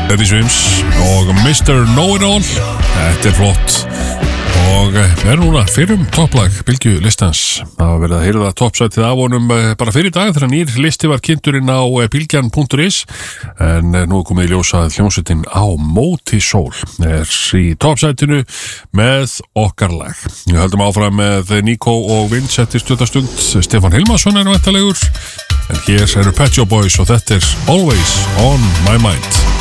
Eddie Swims og Mr. Know-It-All. Þetta flott og núna fyrrum topplag Bylgju listans. Það var verið að heyra toppsætið af honum bara fyrir dag þegar nýr listi var kynnturinn á bylgjan.is en nú komið í ljós að hljómsveitin Á móti sól í toppsætinu með okkar lag. Við höldum áfram með Nico og Vince eftir stund. Stefán Hilmarsson væntanlegur en hér eru Pet Shop Boys og þetta Always on my mind.